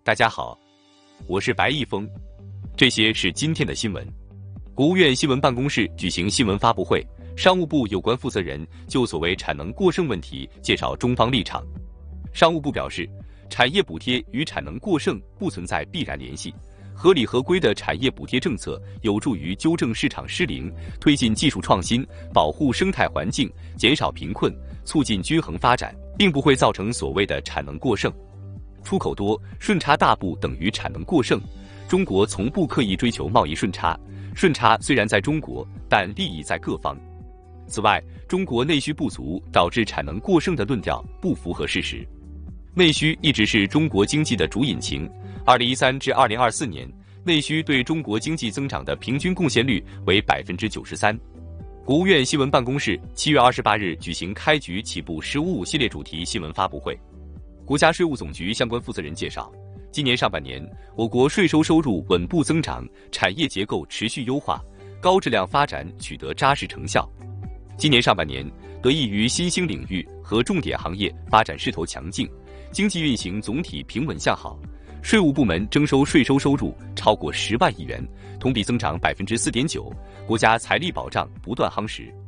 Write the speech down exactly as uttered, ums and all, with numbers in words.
大家好，我是白毅峰，这些是今天的新闻。国务院新闻办公室举行新闻发布会，商务部有关负责人就所谓产能过剩问题介绍中方立场。商务部表示，产业补贴与产能过剩不存在必然联系，合理合规的产业补贴政策有助于纠正市场失灵，推进技术创新，保护生态环境，减少贫困，促进均衡发展，并不会造成所谓的产能过剩。出口多、顺差大不等于产能过剩。中国从不刻意追求贸易顺差，顺差虽然在中国，但利益在各方。此外，中国内需不足导致产能过剩的论调不符合事实。内需一直是中国经济的主引擎。二零一三至二零二四年，内需对中国经济增长的平均贡献率为百分之九十三。国务院新闻办公室七月二十八日举行开局起步“十五五”系列主题新闻发布会。国家税务总局相关负责人介绍，今年上半年，我国税收收入稳步增长，产业结构持续优化，高质量发展取得扎实成效。今年上半年，得益于新兴领域和重点行业发展势头强劲，经济运行总体平稳向好，税务部门征收税收收入超过十万亿元，同比增长百分之四点九，国家财力保障不断夯实。